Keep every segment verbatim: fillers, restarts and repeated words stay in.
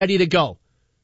ready to go.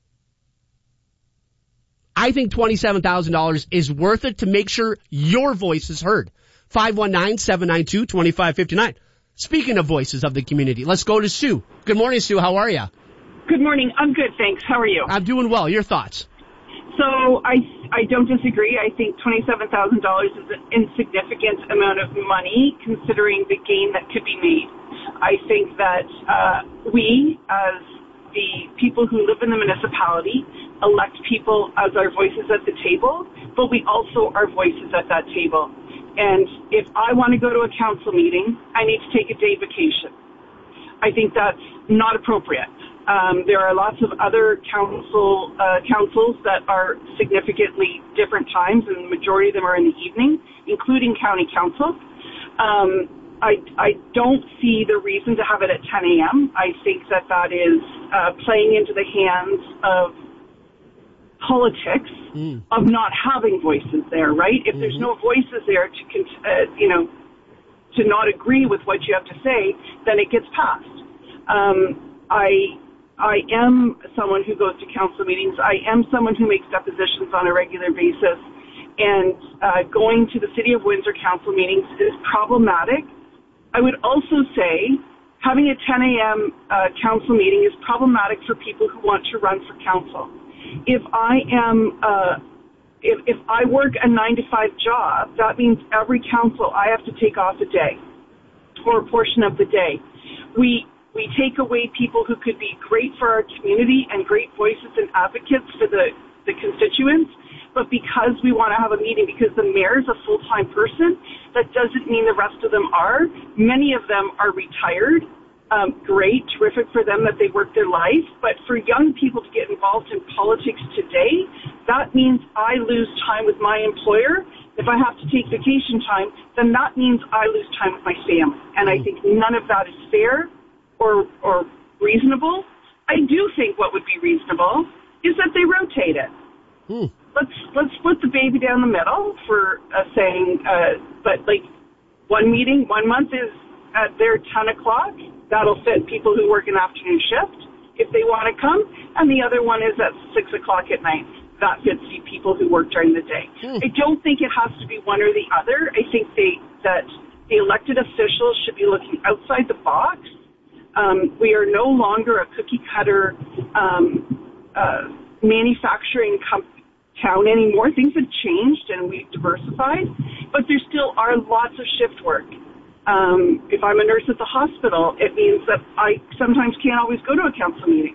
I think twenty-seven thousand dollars is worth it to make sure your voice is heard. five one nine, seven nine two, two five five nine. Speaking of voices of the community, let's go to Sue. Good morning, Sue. How are you? Good morning. I'm good, thanks. How are you? I'm doing well. Your thoughts? So I, I don't disagree. I think twenty-seven thousand dollars is an insignificant amount of money considering the gain that could be made. I think that uh, we, as the people who live in the municipality, elect people as our voices at the table, but we also are voices at that table. And if I want to go to a council meeting, I need to take a day vacation. I think that's not appropriate. Um, there are lots of other council uh, councils that are significantly different times, and the majority of them are in the evening, including county council. Um, I, I don't see the reason to have it at ten a.m. I think that that is uh, playing into the hands of politics mm. of not having voices there, right? If mm-hmm. there's no voices there to, uh, you know, to not agree with what you have to say, then it gets passed. Um, I, I am someone who goes to council meetings. I am someone who makes depositions on a regular basis. And uh, going to the City of Windsor council meetings is problematic. I would also say having a ten a.m. Uh, council meeting is problematic for people who want to run for council. If I am, uh, if, if I work a nine to five job, that means every council I have to take off a day or a portion of the day. We, we take away people who could be great for our community and great voices and advocates for the, the constituents. But because we want to have a meeting, because the mayor is a full-time person, that doesn't mean the rest of them are. Many of them are retired. Um, great, terrific for them that they work their life. But for young people to get involved in politics today, that means I lose time with my employer. If I have to take vacation time, then that means I lose time with my family. And I think none of that is fair or, or reasonable. I do think what would be reasonable is that they rotate it. Hmm. Let's let's split the baby down the middle for uh, saying, uh, but like one meeting, one month is at their ten o'clock. That'll fit people who work an afternoon shift if they want to come, and the other one is at six o'clock at night. That fits the people who work during the day. Hmm. I don't think it has to be one or the other. I think they that the elected officials should be looking outside the box. Um, we are no longer a cookie cutter um, uh, manufacturing company. Town anymore. Things have changed and we've diversified, but there still are lots of shift work. Um, if I'm a nurse at the hospital, it means that I sometimes can't always go to a council meeting.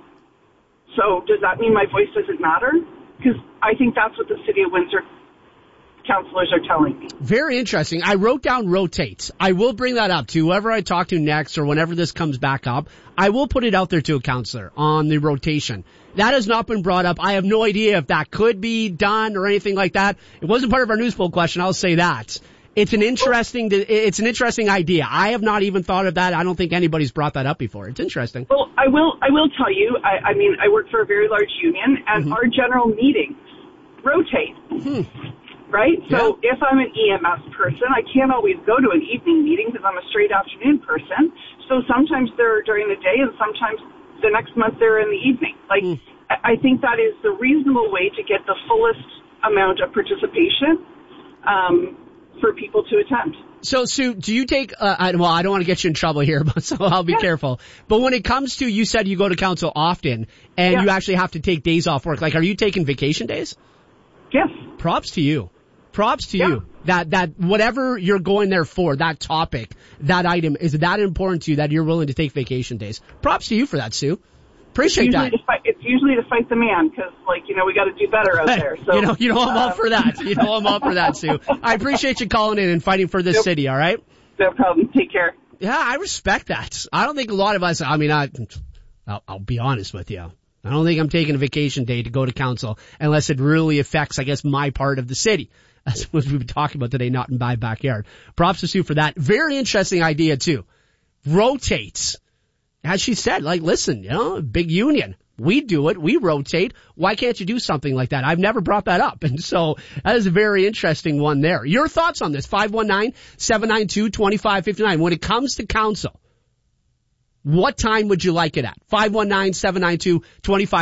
So does that mean my voice doesn't matter? Because I think that's what the City of Windsor councillors are telling me. Very interesting. I wrote down rotates. I will bring that up to whoever I talk to next or whenever this comes back up. I will put it out there to a councillor on the rotation. That has not been brought up. I have no idea if that could be done or anything like that. It wasn't part of our news poll question. I'll say that. It's an interesting, it's an interesting idea. I have not even thought of that. I don't think anybody's brought that up before. It's interesting. Well, I will, I will tell you, I, I mean, I work for a very large union and mm-hmm. our general meetings rotate. Mm-hmm. Right? So yeah. if I'm an E M S person, I can't always go to an evening meeting because I'm a straight afternoon person. So sometimes they're during the day and sometimes the next month they're in the evening. Like, mm. I think that is the reasonable way to get the fullest amount of participation um, for people to attend. So, Sue, do you take, uh, I, well, I don't want to get you in trouble here, but so I'll be yeah. careful. But when it comes to, you said you go to council often and yeah. you actually have to take days off work. Like, are you taking vacation days? Yes. Props to you. Props to yeah. you that, that whatever you're going there for, that topic, that item is that important to you that you're willing to take vacation days. Props to you for that, Sue. Appreciate it's usually that. To fight, it's usually to fight the man because, like, you know, we got to do better out there. So you know, you know, I'm uh, all for that. You know, I'm all for that, Sue. I appreciate you calling in and fighting for this nope. city. All right. No problem. Take care. Yeah, I respect that. I don't think a lot of us. I mean, I, I'll, I'll be honest with you. I don't think I'm taking a vacation day to go to council unless it really affects, I guess, my part of the city. That's what we've been talking about today, not in my backyard. Props to Sue for that. Very interesting idea, too. Rotates. As she said, like, listen, you know, big union. We do it. We rotate. Why can't you do something like that? I've never brought that up. And so that is a very interesting one there. Your thoughts on this? five one nine, seven nine two, two five five nine. When it comes to council, What time would you like it at? five one nine, seven nine two, two five